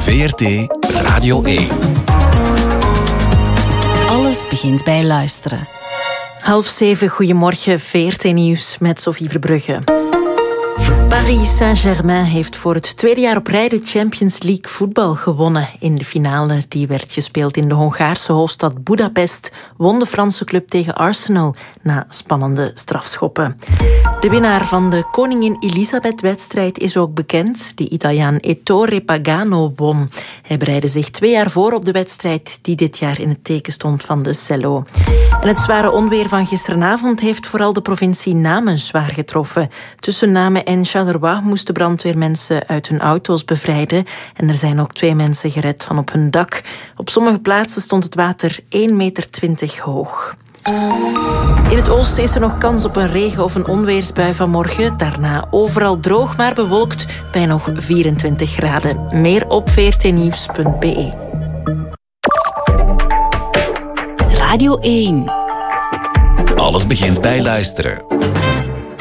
VRT Radio 1. Alles begint bij luisteren. 6:30, goedemorgen, VRT Nieuws met Sophie Verbrugge. Paris Saint-Germain heeft voor het tweede jaar op rij de Champions League voetbal gewonnen. In de finale, die werd gespeeld in de Hongaarse hoofdstad Budapest, won de Franse club tegen Arsenal na spannende strafschoppen. De winnaar van de Koningin Elisabeth-wedstrijd is ook bekend. De Italiaan Ettore Pagano won. Hij bereidde zich 2 jaar voor op de wedstrijd die dit jaar in het teken stond van de cello. En het zware onweer van gisteravond heeft vooral de provincie Namen zwaar getroffen. Tussen Namen en Charleroi moesten brandweermensen uit hun auto's bevrijden. En er zijn ook 2 mensen gered van op hun dak. Op sommige plaatsen stond het water 1,20 meter hoog. In het oosten is er nog kans op een regen- of een onweersbui vanmorgen. Daarna overal droog, maar bewolkt bij nog 24 graden. Meer op vrtnieuws.be. Radio 1. Alles begint bij luisteren.